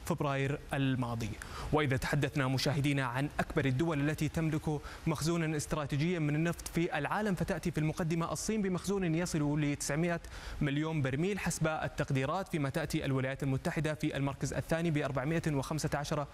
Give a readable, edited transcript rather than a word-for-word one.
فبراير الماضي. وإذا تحدثنا مشاهدينا عن أكبر الدول التي تملك مخزونا استراتيجيا من النفط في العالم، فتأتي في المقدمة الصين بمخزون يصل ل 900 مليون برميل حسب التقديرات، فيما تأتي الولايات المتحدة في المركز الثاني ب 415